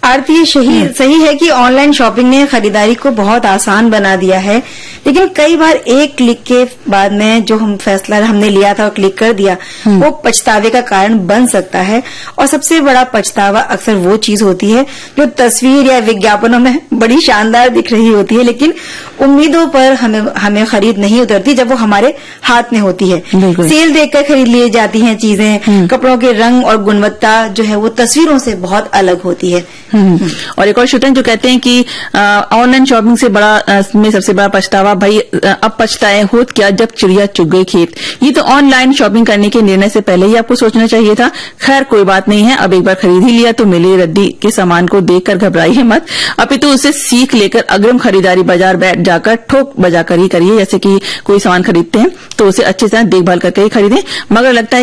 आरती, ये सही है कि ऑनलाइन शॉपिंग ने खरीदारी को बहुत आसान बना दिया है, लेकिन कई बार एक क्लिक के बाद में जो फैसला हमने लिया था और क्लिक कर दिया, वो पछतावे का कारण बन सकता है। और सबसे बड़ा पछतावा अक्सर वो चीज होती है जो तस्वीर या विज्ञापनों में बड़ी शानदार दिख रही होती है, लेकिन उम्मीदों पर हमें खरीद नहीं उतरती जब वो हमारे हाथ में होती है। सेल देखकर खरीद ली जाती हैं चीजें, कपड़ों के रंग और गुणवत्ता जो है वो तस्वीरों से बहुत अलग होती है। और एक और श्रोता जो कहते हैं कि ऑनलाइन शॉपिंग से में सबसे बड़ा पछतावा, भाई अब पछताए होत क्या जब चिड़िया चुग गई खेत। ये तो ऑनलाइन शॉपिंग करने के निर्णय से पहले ही आपको सोचना चाहिए था। खैर कोई बात नहीं है, अब एक बार खरीद ही लिया तो मिले रद्दी के सामान को देखकर घबराइए मत, अपितु उसे सीख लेकर अग्रिम खरीदारी बाजार बैठ जाकर ठोक बजाकर ही करिए। जैसे कि कोई सामान खरीदते हैं तो उसे अच्छे से देखभाल करके ही खरीदें। मगर लगता है